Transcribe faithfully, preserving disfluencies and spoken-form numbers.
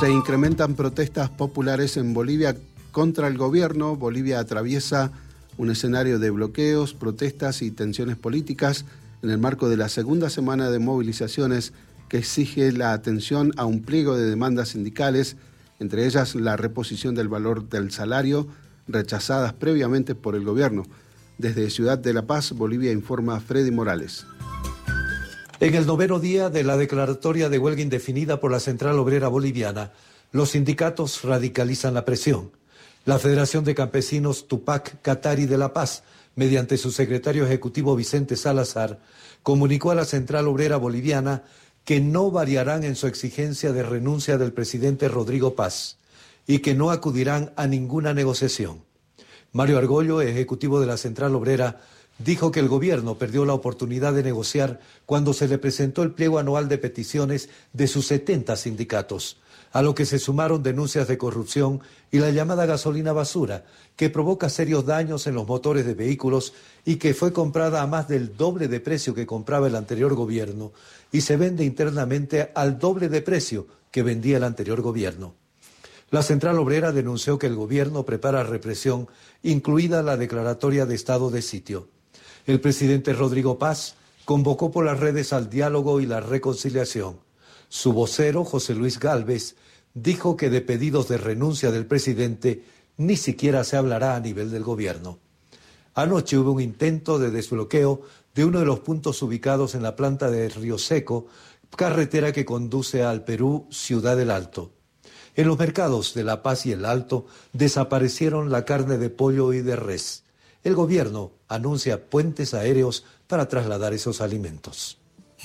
Se incrementan protestas populares en Bolivia contra el gobierno. Bolivia atraviesa un escenario de bloqueos, protestas y tensiones políticas en el marco de la segunda semana de movilizaciones que exige la atención a un pliego de demandas sindicales, entre ellas la reposición del valor del salario, rechazadas previamente por el gobierno. Desde Ciudad de La Paz, Bolivia, informa Freddy Morales. En el noveno día de la declaratoria de huelga indefinida por la Central Obrera Boliviana, los sindicatos radicalizan la presión. La Federación de Campesinos Tupac Katari de La Paz, mediante su secretario ejecutivo Vicente Salazar, comunicó a la Central Obrera Boliviana que no variarán en su exigencia de renuncia del presidente Rodrigo Paz y que no acudirán a ninguna negociación. Mario Argollo, ejecutivo de la Central Obrera, dijo que el gobierno perdió la oportunidad de negociar cuando se le presentó el pliego anual de peticiones de sus setenta sindicatos, a lo que se sumaron denuncias de corrupción y la llamada gasolina basura, que provoca serios daños en los motores de vehículos y que fue comprada a más del doble de precio que compraba el anterior gobierno y se vende internamente al doble de precio que vendía el anterior gobierno. La Central Obrera denunció que el gobierno prepara represión, incluida la declaratoria de estado de sitio. El presidente Rodrigo Paz convocó por las redes al diálogo y la reconciliación. Su vocero, José Luis Gálvez, dijo que de pedidos de renuncia del presidente ni siquiera se hablará a nivel del gobierno. Anoche hubo un intento de desbloqueo de uno de los puntos ubicados en la planta de Río Seco, carretera que conduce al Perú, Ciudad del Alto. En los mercados de La Paz y el Alto desaparecieron la carne de pollo y de res. El gobierno anuncia puentes aéreos para trasladar esos alimentos.